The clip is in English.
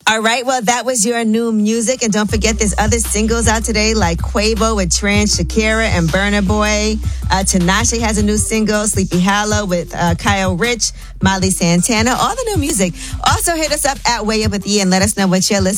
All right, well, that was your new music. And don't forget, there's other singles out today like Quavo with Trans, Shakira, and Burna Boy. Tinashe has a new single, Sleepy Hollow with Kyle Rich, Miley Santana, all the new music. Also, hit us up at Way Up With E and let us know what you're listening